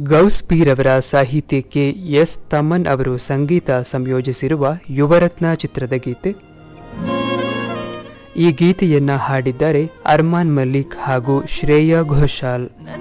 Gauss peer ಅವರ ಸಾಹಿತ್ಯಕ್ಕೆ S Thaman ಅವರು ಸಂಗೀತ ಸಂಯೋಜಿಸಿರುವ ಯುವರತ್ನ ಚಿತ್ರದ ಗೀತೆ. ಈ ಗೀತೆಯನ್ನ ಹಾಡಿದ್ದಾರೆ ಅರ್ಮಾನ್ ಮಲ್ಲಿಕ್ ಹಾಗೂ ಶ್ರೇಯಾ ಘೋಷಾಲ್.